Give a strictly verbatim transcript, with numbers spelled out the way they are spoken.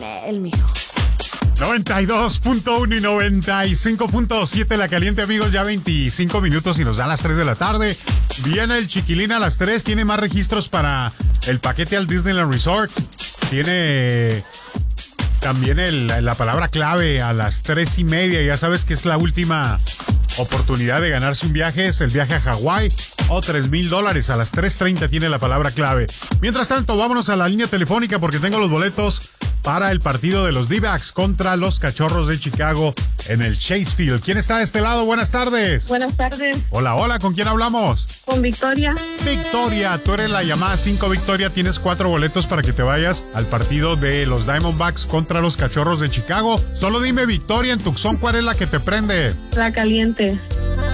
él, mijo. noventa y dos punto uno y noventa y cinco punto siete La Caliente, amigos, ya veinticinco minutos y nos dan las tres de la tarde. Viene el Chiquilín a las tres, tiene más registros para el paquete al Disneyland Resort. Tiene también el, la palabra clave a las tres y media. Ya sabes que es la última oportunidad de ganarse un viaje, es el viaje a Hawái o tres mil dólares. A las tres treinta tiene la palabra clave. Mientras tanto, vámonos a la línea telefónica porque tengo los boletos para el partido de los D-backs contra los Cachorros de Chicago en el Chase Field. ¿Quién está de este lado? Buenas tardes. Buenas tardes. Hola, hola, ¿con quién hablamos? Con Victoria. Victoria, tú eres la llamada cinco, Victoria. Tienes cuatro boletos para que te vayas al partido de los Diamondbacks contra los Cachorros de Chicago. Solo dime, Victoria, en Tucson, ¿cuál es la que te prende? La Caliente.